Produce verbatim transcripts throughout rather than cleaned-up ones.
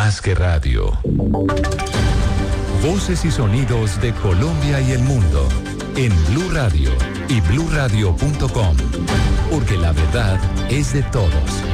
más que radio. Voces y sonidos de Colombia y el mundo en Blue Radio y blue radio punto com, porque la verdad es de todos.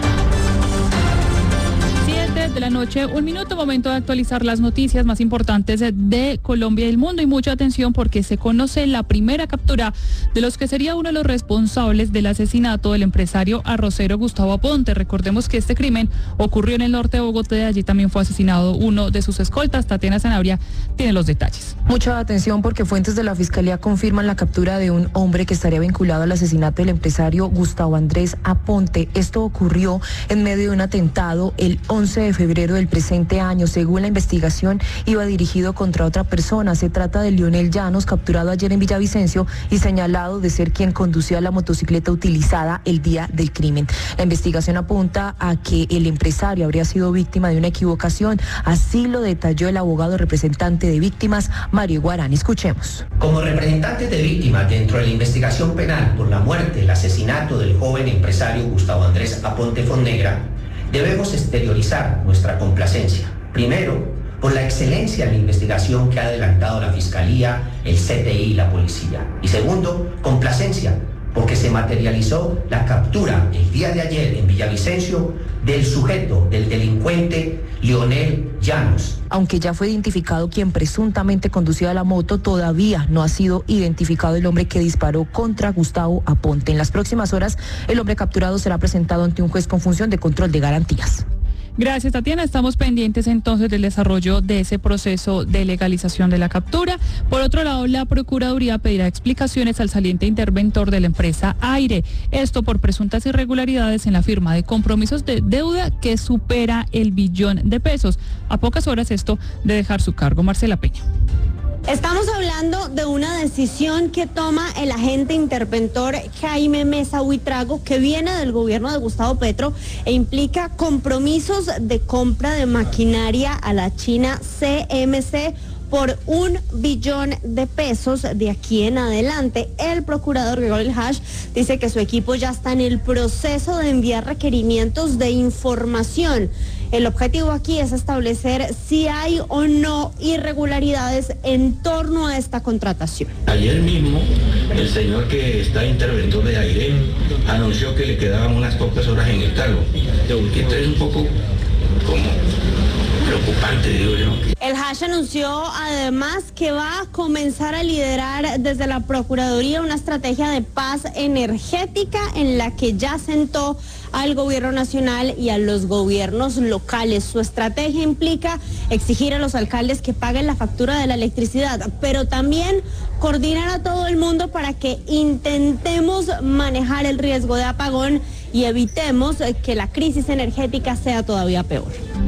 De la noche, un minuto, momento de actualizar las noticias más importantes de Colombia y el mundo, y mucha atención porque se conoce la primera captura de los que sería uno de los responsables del asesinato del empresario arrocero Gustavo Aponte. Recordemos que este crimen ocurrió en el norte de Bogotá, y allí también fue asesinado uno de sus escoltas. Tatiana Sanabria tiene los detalles. Mucha atención porque fuentes de la Fiscalía confirman la captura de un hombre que estaría vinculado al asesinato del empresario Gustavo Andrés Aponte. Esto ocurrió en medio de un atentado el once de febrero del presente año. Según la investigación, iba dirigido contra otra persona. Se trata de Lionel Llanos, capturado ayer en Villavicencio y señalado de ser quien conducía la motocicleta utilizada el día del crimen. La investigación apunta a que el empresario habría sido víctima de una equivocación. Así lo detalló el abogado representante de víctimas, Mario Guarán. Escuchemos. Como representantes de víctimas dentro de la investigación penal por la muerte, el asesinato del joven empresario Gustavo Andrés Aponte Fonnegra, debemos exteriorizar nuestra complacencia. Primero, por la excelencia en la investigación que ha adelantado la Fiscalía, el C T I y la Policía. Y segundo, complacencia, porque se materializó la captura el día de ayer en Villavicencio del sujeto, del delincuente Lionel Llanos. Aunque ya fue identificado quien presuntamente conducía la moto, todavía no ha sido identificado el hombre que disparó contra Gustavo Aponte. En las próximas horas, el hombre capturado será presentado ante un juez con función de control de garantías. Gracias, Tatiana. Estamos pendientes entonces del desarrollo de ese proceso de legalización de la captura. Por otro lado, la Procuraduría pedirá explicaciones al saliente interventor de la empresa Aire. Esto por presuntas irregularidades en la firma de compromisos de deuda que supera el billón de pesos. A pocas horas esto de dejar su cargo. Marcela Peña. Estamos hablando de una decisión que toma el agente interventor Jaime Mesa Huitrago, que viene del gobierno de Gustavo Petro e implica compromisos de compra de maquinaria a la China C M C por un billón de pesos de aquí en adelante. El procurador Gregorio Hash dice que su equipo ya está en el proceso de enviar requerimientos de información. El objetivo aquí es establecer si hay o no irregularidades en torno a esta contratación. Ayer mismo, el señor que está interventor de Aire anunció que le quedaban unas pocas horas en el cargo. Esto es un poco como preocupante, digo yo. El Hash anunció además que va a comenzar a liderar desde la Procuraduría una estrategia de paz energética en la que ya sentó al gobierno nacional y a los gobiernos locales. Su estrategia implica exigir a los alcaldes que paguen la factura de la electricidad, pero también coordinar a todo el mundo para que intentemos manejar el riesgo de apagón y evitemos que la crisis energética sea todavía peor.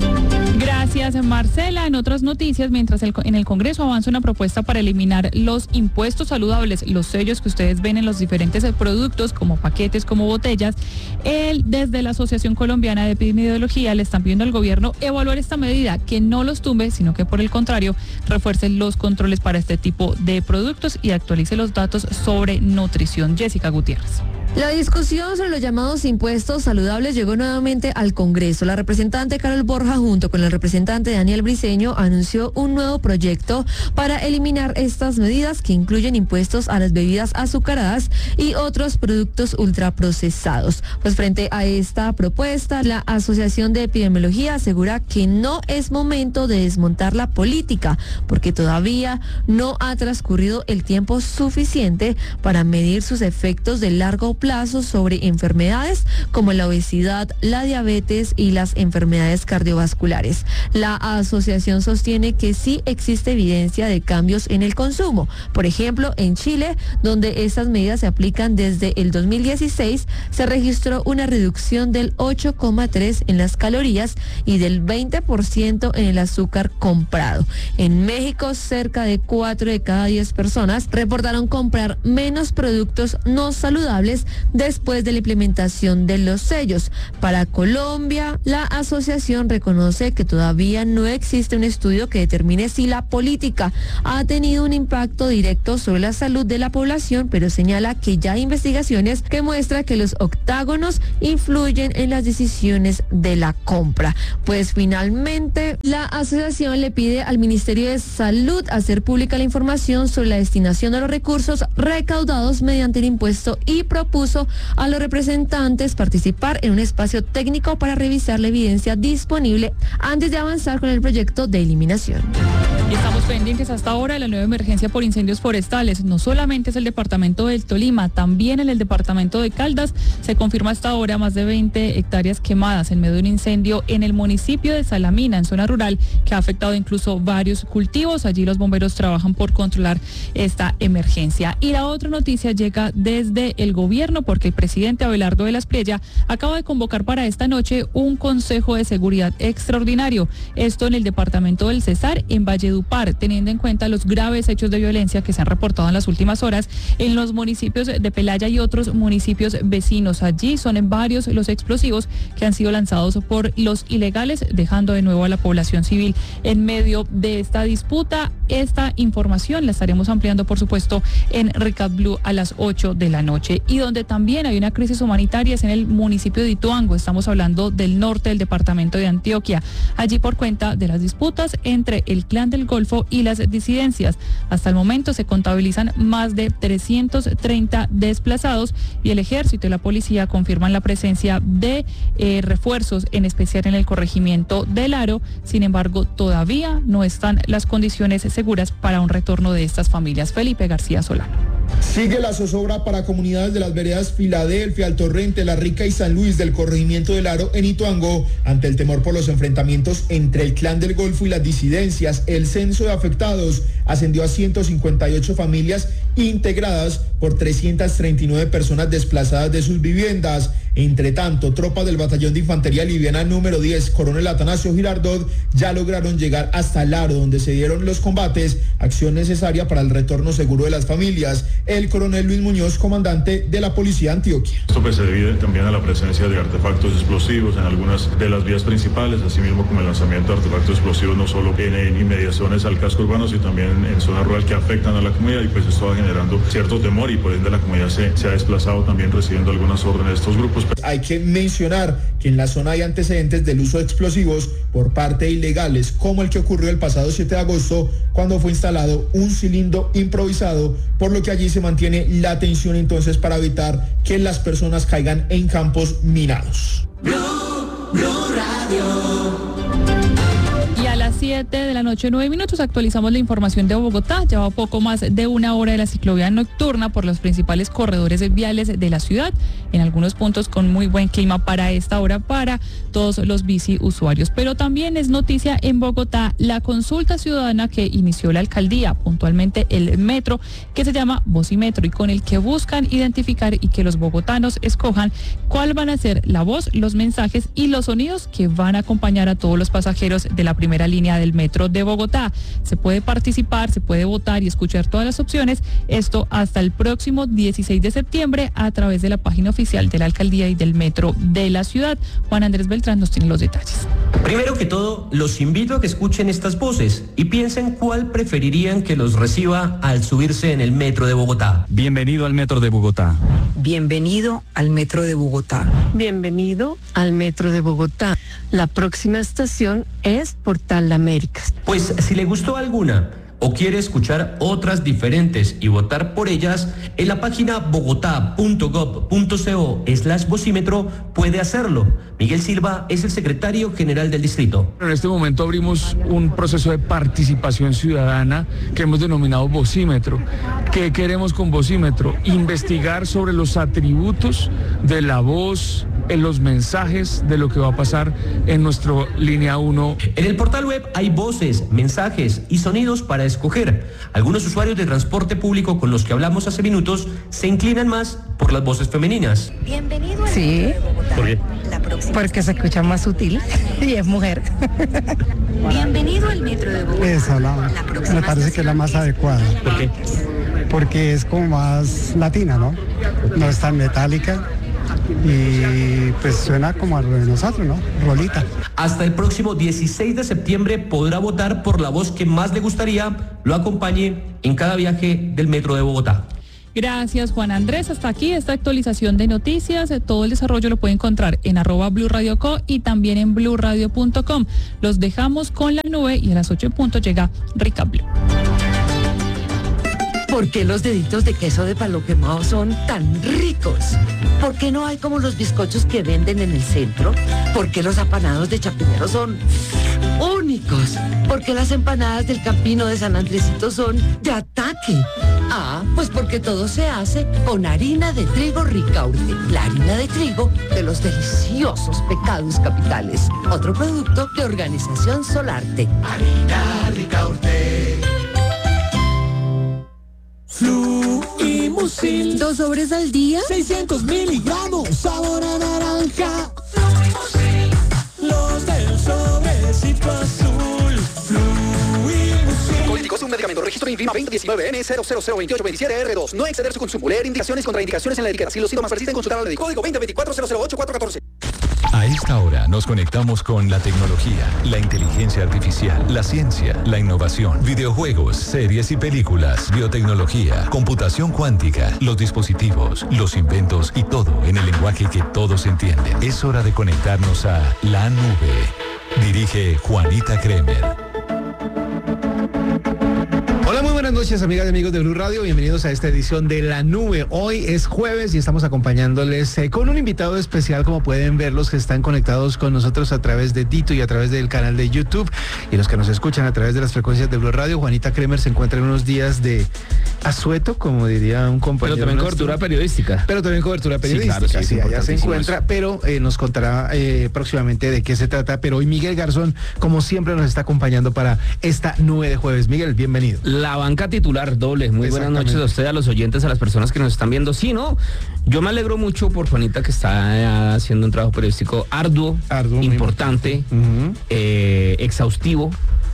Gracias, Marcela. En otras noticias, mientras el, en el Congreso avanza una propuesta para eliminar los impuestos saludables, los sellos que ustedes ven en los diferentes productos, como paquetes, como botellas, el, desde la Asociación Colombiana de Epidemiología le están pidiendo al gobierno evaluar esta medida, que no los tumbe, sino que por el contrario, refuerce los controles para este tipo de productos y actualice los datos sobre nutrición. Jessica Gutiérrez. La discusión sobre los llamados impuestos saludables llegó nuevamente al Congreso. La representante Carol Borja, junto con el representante Daniel Briceño, anunció un nuevo proyecto para eliminar estas medidas que incluyen impuestos a las bebidas azucaradas y otros productos ultraprocesados. Pues frente a esta propuesta, la Asociación de Epidemiología asegura que no es momento de desmontar la política, porque todavía no ha transcurrido el tiempo suficiente para medir sus efectos de largo plazo sobre enfermedades como la obesidad, la diabetes y las enfermedades cardiovasculares. La asociación sostiene que sí existe evidencia de cambios en el consumo. Por ejemplo, en Chile, donde estas medidas se aplican desde el dos mil dieciséis, se registró una reducción del ocho coma tres en las calorías y del veinte por ciento en el azúcar comprado. En México, cerca de cuatro de cada diez personas reportaron comprar menos productos no saludables después de la implementación de los sellos. Para Colombia, la asociación reconoce que todavía no existe un estudio que determine si la política ha tenido un impacto directo sobre la salud de la población, pero señala que ya hay investigaciones que muestran que los octágonos influyen en las decisiones de la compra. Pues finalmente, la asociación le pide al Ministerio de Salud hacer pública la información sobre la destinación de los recursos recaudados mediante el impuesto y propuso a los representantes participar en un espacio técnico para revisar la evidencia disponible antes de avanzar con el proyecto de eliminación. Y estamos pendientes hasta ahora de la nueva emergencia por incendios forestales. No solamente es el departamento del Tolima, también en el departamento de Caldas se confirma hasta ahora más de veinte hectáreas quemadas en medio de un incendio en el municipio de Salamina, en zona rural, que ha afectado incluso varios cultivos. Allí los bomberos trabajan por controlar esta emergencia. Y la otra noticia llega desde el gobierno, porque el presidente Abelardo de la Espriella acaba de convocar para esta noche un consejo de seguridad extraordinario. Esto en el departamento del Cesar, en Valledupar, teniendo en cuenta los graves hechos de violencia que se han reportado en las últimas horas en los municipios de Pelaya y otros municipios vecinos. Allí son en varios los explosivos que han sido lanzados por los ilegales, dejando de nuevo a la población civil en medio de esta disputa. Esta información la estaremos ampliando, por supuesto, en Recap Blue a las ocho de la noche. Y donde también hay una crisis humanitaria es en el municipio de Ituango. Estamos hablando del norte del departamento de Antioquia. Allí por cuenta de las disputas entre el Clan del Golfo y las disidencias. Hasta el momento se contabilizan más de trescientos treinta desplazados y el ejército y la policía confirman la presencia de eh, refuerzos, en especial en el corregimiento del Aro. Sin embargo, todavía no están las condiciones seguras para un retorno de estas familias. Felipe García Solano. Sigue la zozobra para comunidades de las veredas Filadelfia, El Torrente, La Rica y San Luis del corregimiento del Aro en Ituango, ante el temor por los enfrentamientos entre el Clan del Golfo y las disidencias. El censo de afectados ascendió a ciento cincuenta y ocho familias integradas por trescientas treinta y nueve personas desplazadas de sus viviendas. Entre tanto, tropas del Batallón de Infantería Liviana número diez, Coronel Atanasio Girardot, ya lograron llegar hasta el Aro, donde se dieron los combates, acción necesaria para el retorno seguro de las familias. El coronel Luis Muñoz, comandante de la Policía de Antioquia. Esto pues se debe también a la presencia de artefactos explosivos en algunas de las vías principales, así mismo como el lanzamiento de artefactos explosivos no solo en, en inmediaciones al casco urbano, sino también en zona rural que afectan a la comunidad, y pues esto va generando cierto temor y por ende la comunidad se, se ha desplazado también recibiendo algunas órdenes de estos grupos. Hay que mencionar que en la zona hay antecedentes del uso de explosivos por parte de ilegales, como el que ocurrió el pasado siete de agosto, cuando fue instalado un cilindro improvisado, por lo que allí se mantiene la atención entonces para evitar que las personas caigan en campos minados. Blue, Blue Radio. Y a las siete de la noche, nueve minutos, actualizamos la información de Bogotá. Lleva poco más de una hora de la ciclovía nocturna por los principales corredores viales de la ciudad, en algunos puntos con muy buen clima para esta hora para todos los bici usuarios. Pero también es noticia en Bogotá la consulta ciudadana que inició la alcaldía, puntualmente el metro, que se llama Vocimetro, y con el que buscan identificar y que los bogotanos escojan cuál van a ser la voz, los mensajes y los sonidos que van a acompañar a todos los pasajeros de la primera línea del metro de Bogotá. Se puede participar, se puede votar y escuchar todas las opciones, esto hasta el próximo dieciséis de septiembre a través de la página oficial de la alcaldía y del metro de la ciudad. Juan Andrés Beltrán nos tiene los detalles. Primero que todo, los invito a que escuchen estas voces y piensen cuál preferirían que los reciba al subirse en el metro de Bogotá. Bienvenido al metro de Bogotá. Bienvenido al metro de Bogotá. Bienvenido al metro de Bogotá. La próxima estación es Portal Américas. Pues si le gustó alguna o quiere escuchar otras diferentes y votar por ellas, en la página bogotá punto gob punto co slash vocímetro puede hacerlo. Miguel Silva es el secretario general del distrito. En este momento abrimos un proceso de participación ciudadana que hemos denominado Vocímetro. ¿Qué queremos con Vocímetro? Investigar sobre los atributos de la voz, en los mensajes de lo que va a pasar en nuestro línea uno. En el portal web hay voces, mensajes y sonidos para escoger. Algunos usuarios de transporte público con los que hablamos hace minutos se inclinan más por las voces femeninas. Bienvenido. Sí. ¿Por qué? Porque se escucha más sutil y es mujer. Bienvenido al metro de Bogotá. Esa la, la me parece que es la más adecuada. ¿Por qué? porque es como más latina, ¿no? No es tan metálica y pues suena como a lo de nosotros, ¿no? Rolita. Hasta el próximo dieciséis de septiembre podrá votar por la voz que más le gustaría lo acompañe en cada viaje del Metro de Bogotá. Gracias, Juan Andrés. Hasta aquí esta actualización de noticias. Todo el desarrollo lo puede encontrar en arroba Blue Radio Co y también en blue radio punto com. Los dejamos con la nube y a las ocho en punto llega Rica Blue. ¿Por qué los deditos de queso de palo quemado son tan ricos? ¿Por qué no hay como los bizcochos que venden en el centro? ¿Por qué los apanados de Chapinero son únicos? ¿Por qué las empanadas del Campino de San Andresito son de ataque? Ah, pues porque todo se hace con harina de trigo Ricaurte, la harina de trigo de los deliciosos pecados capitales. Otro producto de Organización Solarte. Harina Ricaurte. Fluimusil. ¿Dos sobres al día? seiscientos miligramos, sabor a naranja. Fluimusil. Los del sobrecito azul. Fluimusil. Colíticos, un medicamento. Registro INVIMA veinte diecinueve N cero cero cero veintiocho veintisiete R dos. No exceder su consumo. Leer indicaciones, contraindicaciones en la etiqueta. Si los síntomas persisten, consultar al médico. Código veinte veinticuatro cero cero ocho cuatro catorce. A esta hora nos conectamos con la tecnología, la inteligencia artificial, la ciencia, la innovación, videojuegos, series y películas, biotecnología, computación cuántica, los dispositivos, los inventos y todo en el lenguaje que todos entienden. Es hora de conectarnos a la nube. Dirige Juanita Kremer. Hola, muy buenas noches, amigas y amigos de Blue Radio. Bienvenidos a esta edición de La Nube. Hoy es jueves y estamos acompañándoles eh, con un invitado especial, como pueden ver los que están conectados con nosotros a través de Dito y a través del canal de YouTube, y los que nos escuchan a través de las frecuencias de Blue Radio. Juanita Kremer se encuentra en unos días de asueto, como diría un compañero. Pero también nuestro. cobertura periodística. Pero también cobertura periodística. Sí, claro, sí, sí, allá se encuentra, eso. pero eh, nos contará eh, próximamente de qué se trata. Pero hoy Miguel Garzón, como siempre, nos está acompañando para esta Nube de jueves. Miguel, bienvenido. La banca titular doble. Muy buenas noches a usted, a los oyentes, a las personas que nos están viendo. Sí, ¿no? Yo me alegro mucho por Juanita, que está haciendo un trabajo periodístico arduo, arduo importante, uh-huh. eh, exhaustivo.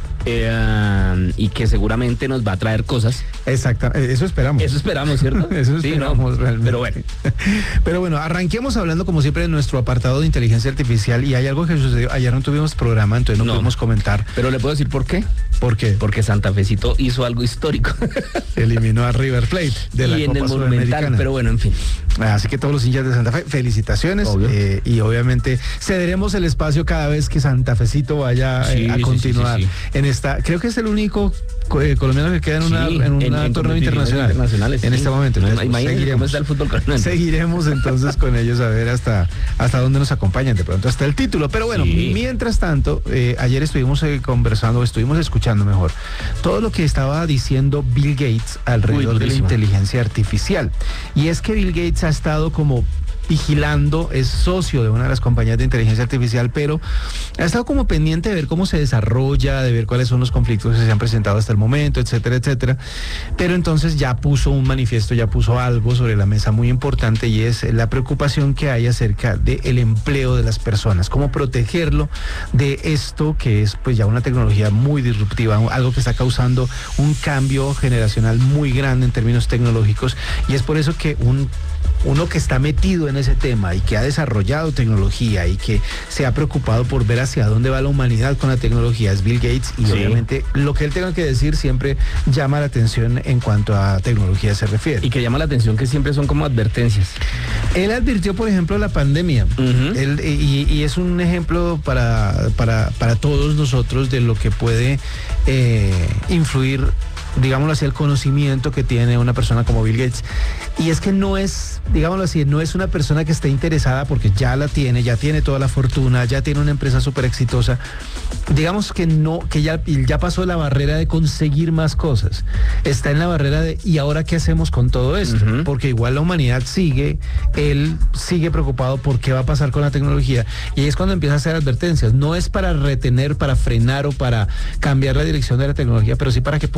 Eh, y que seguramente nos va a traer cosas. Exacto, eso esperamos. Eso esperamos, ¿cierto? Eso esperamos, sí, ¿no? realmente. Pero bueno. Pero bueno, arranquemos hablando como siempre de nuestro apartado de inteligencia artificial, y hay algo que sucedió. Ayer no tuvimos programa, entonces no, no pudimos comentar. Pero le puedo decir por qué. ¿Por qué? Porque Santa Fecito hizo algo histórico. Eliminó a River Plate de la y Copa en el Sudamericana. Monumental, pero bueno, en fin. Así que todos los hinchas de Santa Fe, felicitaciones. Eh, y obviamente cederemos el espacio cada vez que Santa Fecito vaya sí, eh, a continuar sí, sí, sí, sí. en esta. Creo que es el único eh, colombiano que queda en, una, sí, en un en, torneo en internacional en sí. este momento. Entonces, no, imagínate seguiremos, cómo está el fútbol colombiano. Seguiremos entonces con ellos a ver hasta, hasta dónde nos acompañan, de pronto hasta el título. Pero bueno, sí. mientras tanto, eh, ayer estuvimos eh, conversando, estuvimos escuchando mejor, todo lo que estaba diciendo Bill Gates alrededor Uy, de la inteligencia artificial. Y es que Bill Gates ha estado como vigilando, es socio de una de las compañías de inteligencia artificial, pero ha estado como pendiente de ver cómo se desarrolla, de ver cuáles son los conflictos que se han presentado hasta el momento, etcétera, etcétera. Pero entonces ya puso un manifiesto, ya puso algo sobre la mesa muy importante, y es la preocupación que hay acerca del empleo de las personas, cómo protegerlo de esto que es pues ya una tecnología muy disruptiva, algo que está causando un cambio generacional muy grande en términos tecnológicos, y es por eso que un uno que está metido en ese tema y que ha desarrollado tecnología y que se ha preocupado por ver hacia dónde va la humanidad con la tecnología es Bill Gates, y sí. obviamente lo que él tenga que decir siempre llama la atención en cuanto a tecnología se refiere. Y que llama la atención que siempre son como advertencias. Él advirtió, por ejemplo, la pandemia. Uh-huh. Él, y, y es un ejemplo para, para, para todos nosotros de lo que puede eh, influir, digámoslo así, el conocimiento que tiene una persona como Bill Gates. Y es que no es, digámoslo así, no es una persona que esté interesada porque ya la tiene, ya tiene toda la fortuna, ya tiene una empresa súper exitosa. Digamos que no, que ya, ya pasó la barrera de conseguir más cosas. Está en la barrera de, ¿y ahora qué hacemos con todo esto? Uh-huh. Porque igual la humanidad sigue, él sigue preocupado por qué va a pasar con la tecnología. Y ahí es cuando empieza a hacer advertencias. No es para retener, para frenar o para cambiar la dirección de la tecnología, pero sí para que pongamos atención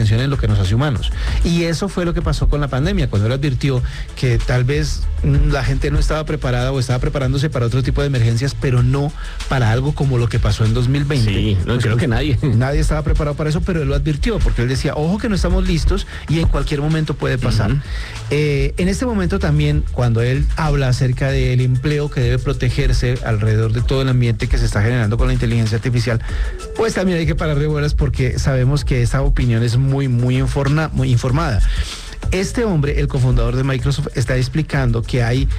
atención en lo que nos hace humanos. Y eso fue lo que pasó con la pandemia, cuando él advirtió que tal vez la gente no estaba preparada o estaba preparándose para otro tipo de emergencias, pero no para algo como lo que pasó en dos mil veinte. Sí, no, pues, creo que nadie. Nadie estaba preparado para eso, pero él lo advirtió, porque él decía, ojo que no estamos listos y en cualquier momento puede pasar. Uh-huh. Eh, en este momento también, cuando él habla acerca del empleo que debe protegerse alrededor de todo el ambiente que se está generando con la inteligencia artificial, pues también hay que parar de bolas porque sabemos que esa opinión es muy, muy, informa, muy informada. Este hombre, el cofundador de Microsoft, está explicando que hay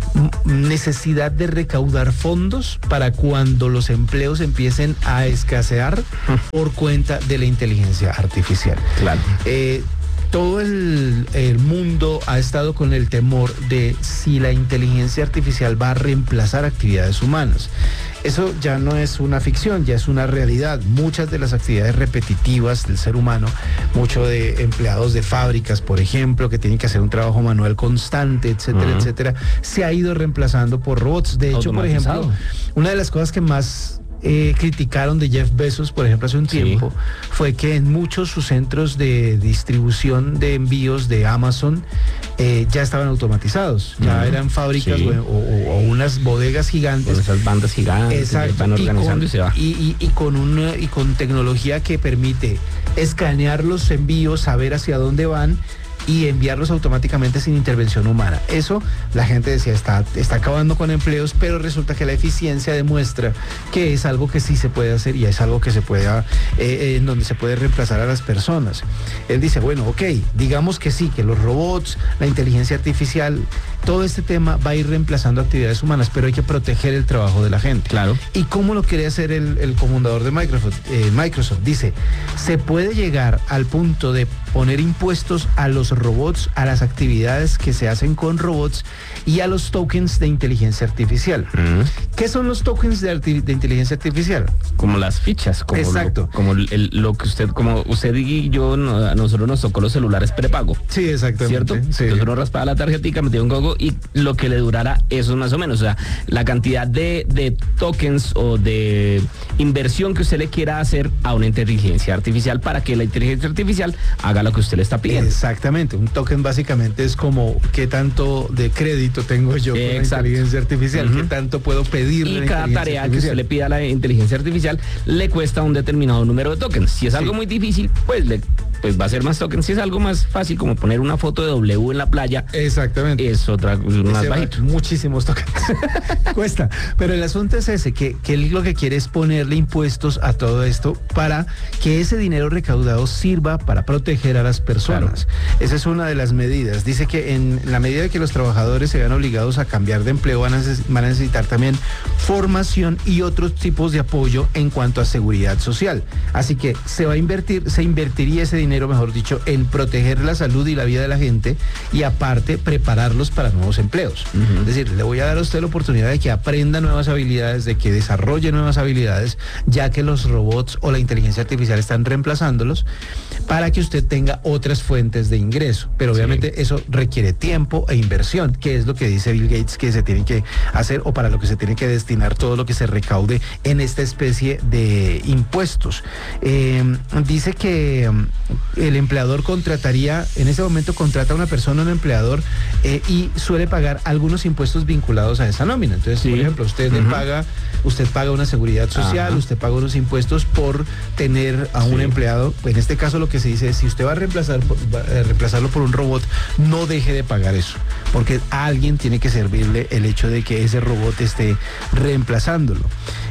necesidad de recaudar fondos para cuando los empleos empiecen a escasear por cuenta de la inteligencia artificial. Claro. Eh, todo el, el mundo ha estado con el temor de si la inteligencia artificial va a reemplazar actividades humanas. Eso ya no es una ficción, ya es una realidad. Muchas de las actividades repetitivas del ser humano, mucho de empleados de fábricas, por ejemplo, que tienen que hacer un trabajo manual constante, etcétera, uh-huh. etcétera, se ha ido reemplazando por robots. De hecho, por ejemplo, una de las cosas que más Eh, criticaron de Jeff Bezos, por ejemplo, hace un tiempo, sí. fue que en muchos sus centros de distribución de envíos de Amazon eh, ya estaban automatizados, ya uh-huh. eran fábricas sí. o, o, o unas bodegas gigantes. Con esas bandas gigantes. Exacto. Van organizando y, con, y se va. Y, y, y, con una, y con tecnología que permite escanear los envíos, saber hacia dónde van y enviarlos automáticamente sin intervención humana. Eso, la gente decía, está, está acabando con empleos, pero resulta que la eficiencia demuestra que es algo que sí se puede hacer y es algo que se puede, eh, eh, en donde se puede reemplazar a las personas. Él dice, bueno, ok, digamos que sí, que los robots, la inteligencia artificial, todo este tema va a ir reemplazando actividades humanas, pero hay que proteger el trabajo de la gente. Claro. ¿Y cómo lo quiere hacer el, el cofundador de Microsoft? Eh, Microsoft dice, se puede llegar al punto de poner impuestos a los robots, a las actividades que se hacen con robots y a los tokens de inteligencia artificial. Uh-huh. ¿Qué son los tokens de, arti- de inteligencia artificial? Como las fichas, como exacto, lo, como el, lo que usted, como usted y yo, no, a nosotros nos tocó los celulares prepago. Sí, exactamente. ¿Cierto? Sí. Entonces uno raspaba la tarjetica, metía un gogo y lo que le durara eso más o menos, o sea, la cantidad de, de tokens o de inversión que usted le quiera hacer a una inteligencia artificial para que la inteligencia artificial haga lo que usted le está pidiendo. Exactamente, un token básicamente es como qué tanto de crédito tengo yo con Exacto. la inteligencia artificial, uh-huh. qué tanto puedo pedir. Y cada tarea artificial que usted le pida a la inteligencia artificial le cuesta un determinado número de tokens. Si es sí. algo muy difícil, pues le pues va a ser más tokens. Si es algo más fácil, como poner una foto de W en la playa, exactamente, es otra, más bajito. Muchísimos tokens. Cuesta. Pero el asunto es ese, que, que él lo que quiere es ponerle impuestos a todo esto para que ese dinero recaudado sirva para proteger a las personas. Claro. Esa es una de las medidas. Dice que en la medida que los trabajadores se vean obligados a cambiar de empleo, van a, neces- van a necesitar también formación y otros tipos de apoyo en cuanto a seguridad social. Así que se va a invertir, se invertiría ese dinero, mejor dicho, en proteger la salud y la vida de la gente y aparte prepararlos para nuevos empleos. Uh-huh. Es decir, le voy a dar a usted la oportunidad de que aprenda nuevas habilidades, de que desarrolle nuevas habilidades, ya que los robots o la inteligencia artificial están reemplazándolos, para que usted tenga otras fuentes de ingreso. Pero obviamente sí. eso requiere tiempo e inversión, que es lo que dice Bill Gates que se tiene que hacer o para lo que se tiene que destinar todo lo que se recaude en esta especie de impuestos. Eh, dice que um, el empleador contrataría, en ese momento contrata a una persona, un empleador, eh, y suele pagar algunos impuestos vinculados a esa nómina. Entonces, sí. por ejemplo, usted uh-huh. paga, usted paga una seguridad social, uh-huh. usted paga unos impuestos por tener a un sí. empleado. En este caso lo que se dice es, si usted va a reemplazar va a reemplazarlo por un robot, no deje de pagar eso, porque a alguien tiene que servirle el hecho de que ese robot esté reemplazándolo.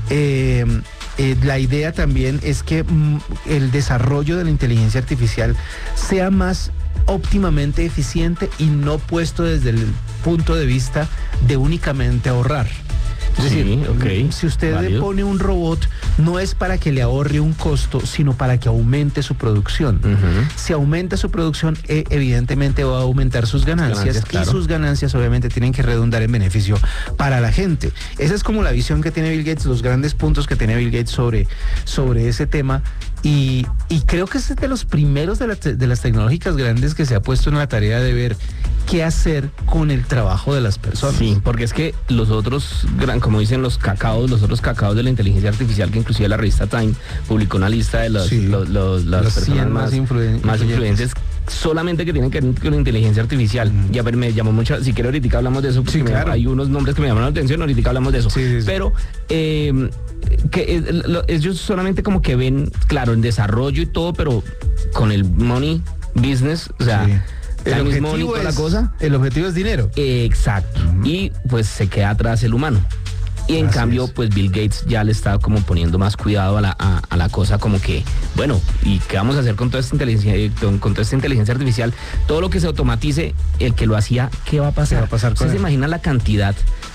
Eh, Eh, la idea también es que mm, el desarrollo de la inteligencia artificial sea más óptimamente eficiente y no puesto desde el punto de vista de únicamente ahorrar. Es decir, sí, okay. si usted Válido. le pone un robot, no es para que le ahorre un costo, sino para que aumente su producción. Uh-huh. Si aumenta su producción, eh, evidentemente va a aumentar sus ganancias, ganancias claro. y sus ganancias obviamente tienen que redundar en beneficio para la gente. Esa es como la visión que tiene Bill Gates, los grandes puntos que tiene Bill Gates sobre, sobre ese tema, Y, y creo que es de los primeros de, la, de las tecnológicas grandes que se ha puesto en la tarea de ver qué hacer con el trabajo de las personas. Sí, porque es que los otros, gran, como dicen los cacaos, los otros cacaos de la inteligencia artificial, que inclusive la revista Time publicó una lista de los, sí, los, los, las los personas más, influen- más influyentes, solamente que tienen que ver con la inteligencia artificial. Mm. Ya me llamó mucho, si quiero ahorita hablamos de eso, porque sí, claro. me, hay unos nombres que me llamaron la atención, ahorita hablamos de eso. Sí, sí, sí. Pero eh, que eh, lo, ellos solamente como que ven, claro, en desarrollo y todo, pero con el money business, o sea... Sí. El objetivo, es, la cosa. el objetivo es dinero. Exacto. Uh-huh. Y pues se queda atrás el humano. Y en Así cambio, es. pues Bill Gates ya le está como poniendo más cuidado a la, a, a la cosa, como que, bueno, ¿y qué vamos a hacer con toda esta inteligencia, con, con toda esta inteligencia artificial? Todo lo que se automatice, el que lo hacía, ¿qué va a pasar? ¿Qué va a pasar con ¿Usted se imagina la cantidad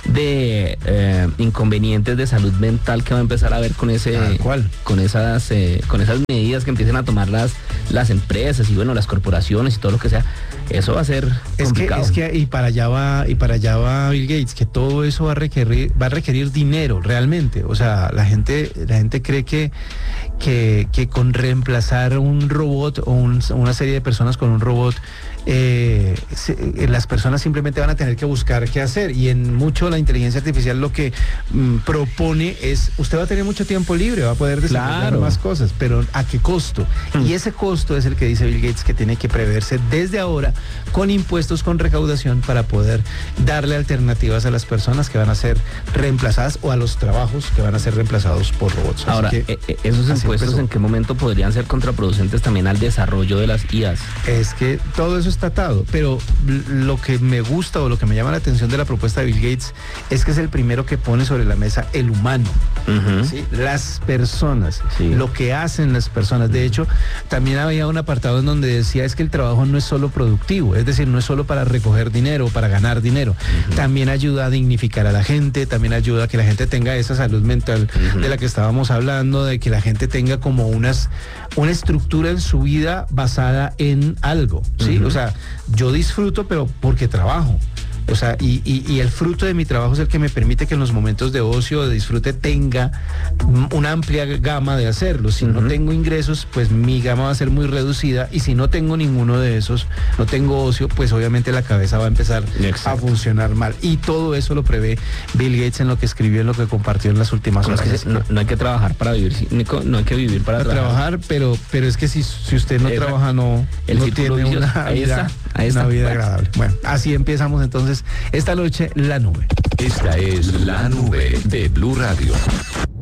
de eh, inconvenientes de salud mental que va a empezar a haber con ese, ¿cuál? con esas, eh, con esas medidas que empiecen a tomar las, las empresas y bueno, las corporaciones y todo lo que sea? Eso va a ser complicado. Es que, es que y para allá va, y para allá va Bill Gates, que todo eso va a requerir, va a requerir dinero, realmente. O sea, la gente, la gente cree que, que, que con reemplazar un robot o un, una serie de personas con un robot, eh, se, las personas simplemente van a tener que buscar qué hacer. Y en mucho la inteligencia artificial lo que mm, propone es, usted va a tener mucho tiempo libre, va a poder desarrollar claro. más cosas, pero ¿a qué costo? Mm. Y ese costo es el que dice Bill Gates que tiene que preverse desde ahora con impuestos, con recaudación, para poder darle alternativas a las personas que van a ser reemplazadas o a los trabajos que van a ser reemplazados por robots. Ahora, que, eh, esos impuestos empezó. ¿En qué momento podrían ser contraproducentes también al desarrollo de las I As? Es que todo eso está atado, pero lo que me gusta o lo que me llama la atención de la propuesta de Bill Gates es que es el primero que pone sobre la mesa el humano, uh-huh. ¿sí? Las personas, sí. lo que hacen las personas. De hecho, también había un apartado en donde decía es que el trabajo no es solo productivo, es decir, no es solo para recoger dinero, para ganar dinero, uh-huh. también ayuda a dignificar a la gente, también ayuda a que la gente tenga esa salud mental uh-huh. de la que estábamos hablando, de que la gente tenga como unas una estructura en su vida basada en algo, ¿sí? Uh-huh. O sea, yo disfruto, pero porque trabajo. O sea, y, y, y el fruto de mi trabajo es el que me permite que en los momentos de ocio o de disfrute tenga una amplia gama de hacerlo. Si uh-huh. no tengo ingresos, pues mi gama va a ser muy reducida, y si no tengo ninguno de esos, no tengo ocio, pues obviamente la cabeza va a empezar Exacto. a funcionar mal. Y todo eso lo prevé Bill Gates en lo que escribió, en lo que compartió en las últimas horas. Es que no, no hay que trabajar para vivir, no hay que vivir para, para trabajar. trabajar. pero pero es que si, si usted no Esa, trabaja, no, el no tiene vicioso. una ahí vida, está, ahí está. Una vida agradable. Bueno, así empezamos entonces esta noche La Nube. Esta es La Nube de Blue Radio.